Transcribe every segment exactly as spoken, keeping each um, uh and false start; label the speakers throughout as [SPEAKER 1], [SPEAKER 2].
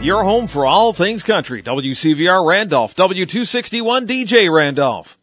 [SPEAKER 1] Your home for all things country. W C V R Randolph, W two sixty-one D J Randolph.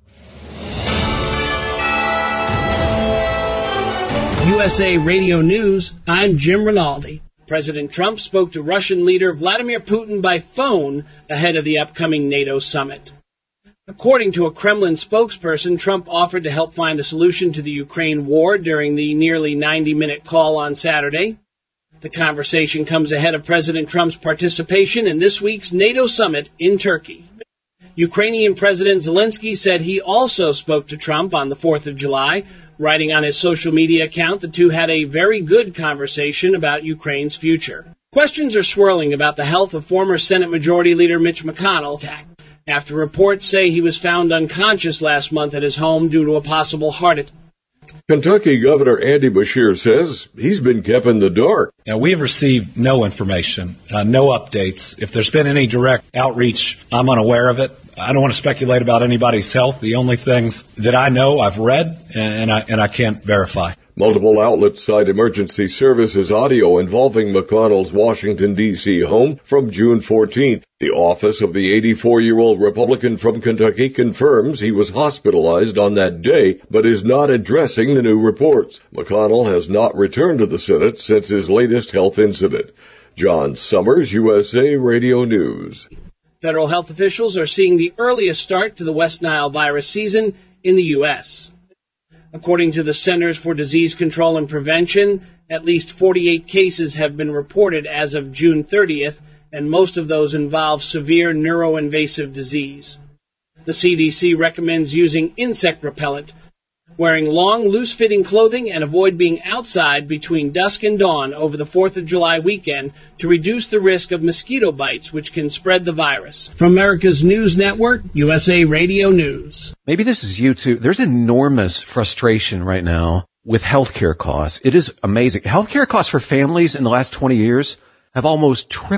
[SPEAKER 2] U S A Radio News, I'm Jim Rinaldi. President Trump spoke to Russian leader Vladimir Putin by phone ahead of the upcoming NATO summit. According to a Kremlin spokesperson, Trump offered to help find a solution to the Ukraine war during the nearly ninety-minute call on Saturday. The conversation comes ahead of President Trump's participation in this week's NATO summit in Turkey. Ukrainian President Zelensky said he also spoke to Trump on the fourth of July. Writing on his social media account, the two had a very good conversation about Ukraine's future. Questions are swirling about the health of former Senate Majority Leader Mitch McConnell, after reports say he was found unconscious last month at his home due to a possible heart attack.
[SPEAKER 3] Kentucky Governor Andy Beshear says he's been kept in the dark.
[SPEAKER 4] Now, we've received no information, uh, no updates. If there's been any direct outreach, I'm unaware of it. I don't want to speculate about anybody's health. The only things that I know, I've read, and I, and I can't verify.
[SPEAKER 3] Multiple outlets cite emergency services audio involving McConnell's Washington, D C home from June fourteenth. The office of the eighty-four-year-old Republican from Kentucky confirms he was hospitalized on that day, but is not addressing the new reports. McConnell has not returned to the Senate since his latest health incident. John Summers, U S A Radio News.
[SPEAKER 2] Federal health officials are seeing the earliest start to the West Nile virus season in the U S According to the Centers for Disease Control and Prevention, at least forty-eight cases have been reported as of June thirtieth, and most of those involve severe neuroinvasive disease. The C D C recommends using insect repellent, wearing long, loose-fitting clothing, and avoid being outside between dusk and dawn over the fourth of July weekend to reduce the risk of mosquito bites, which can spread the virus. From America's News Network, U S A Radio News.
[SPEAKER 5] Maybe this is you too. There's enormous frustration right now with healthcare costs. It is amazing. Healthcare costs for families in the last twenty years have almost tripled.